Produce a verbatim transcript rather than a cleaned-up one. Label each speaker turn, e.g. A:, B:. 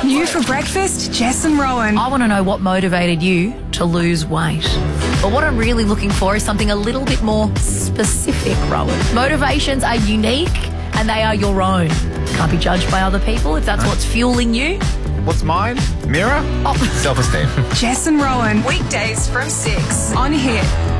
A: New for breakfast, Jess and Rowan.
B: I want to know what motivated you to lose weight. But what I'm really looking for is something a little bit more specific, Rowan. Motivations are unique and they are your own. Can't be judged by other people if that's what's fueling you.
C: What's mine? Mirror?
B: Oh.
C: Self-esteem.
A: Jess and Rowan. Weekdays from six on Hit.